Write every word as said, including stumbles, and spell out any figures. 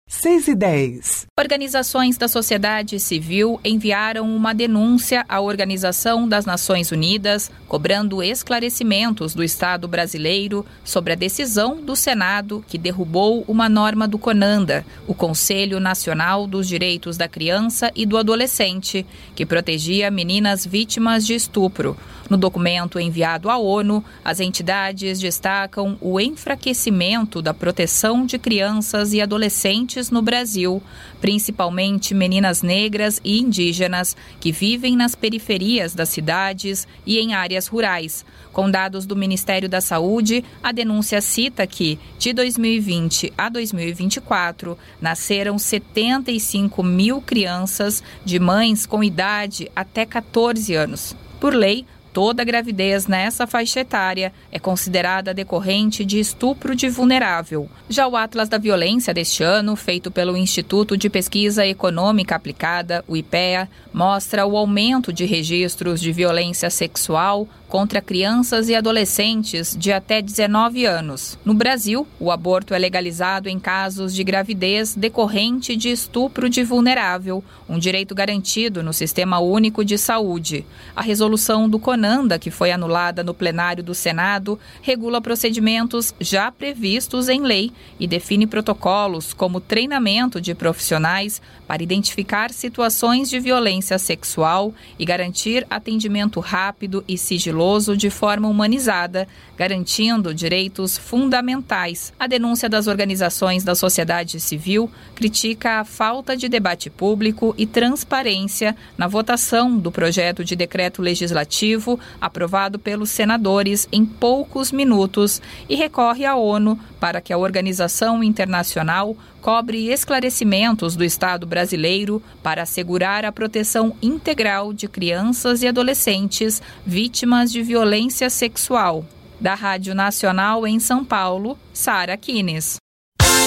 seis e dez. Organizações da sociedade civil enviaram uma denúncia à Organização das Nações Unidas, cobrando esclarecimentos do Estado brasileiro sobre a decisão do Senado que derrubou uma norma do CONANDA, o Conselho Nacional dos Direitos da Criança e do Adolescente, que protegia meninas vítimas de estupro. No documento enviado à ONU, as entidades destacam o enfraquecimento da proteção de crianças e adolescentes no Brasil, principalmente meninas negras e indígenas que vivem nas periferias das cidades e em áreas rurais. Com dados do Ministério da Saúde, a denúncia cita que, de dois mil e vinte a dois mil e vinte e quatro, nasceram setenta e cinco mil crianças de mães com idade até catorze anos. Por lei, toda gravidez nessa faixa etária é considerada decorrente de estupro de vulnerável. Já o Atlas da Violência deste ano, feito pelo Instituto de Pesquisa Econômica Aplicada, o IPEA, mostra o aumento de registros de violência sexual contra crianças e adolescentes de até dezenove anos. No Brasil, o aborto é legalizado em casos de gravidez decorrente de estupro de vulnerável, um direito garantido no Sistema Único de Saúde. A resolução do CONANDA, que foi anulada no plenário do Senado, regula procedimentos já previstos em lei e define protocolos como treinamento de profissionais para identificar situações de violência sexual e garantir atendimento rápido e sigiloso de forma humanizada, garantindo direitos fundamentais. A denúncia das organizações da sociedade civil critica a falta de debate público e transparência na votação do projeto de decreto legislativo aprovado pelos senadores em poucos minutos e recorre à ONU para que a organização internacional cobre esclarecimentos do Estado brasileiro para assegurar a proteção integral de crianças e adolescentes vítimas de violência sexual. Da Rádio Nacional em São Paulo, Sara Quines.